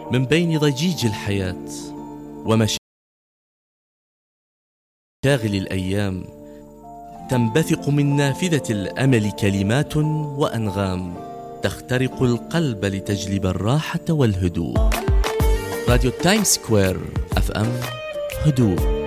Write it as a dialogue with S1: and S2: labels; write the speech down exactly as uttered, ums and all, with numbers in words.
S1: من بين ضجيج الحياة ومشاغل الأيام تنبثق من نافذة الأمل كلمات وأنغام تخترق القلب لتجلب الراحة والهدوء. راديو تايم سكوير أف أم، هدوء.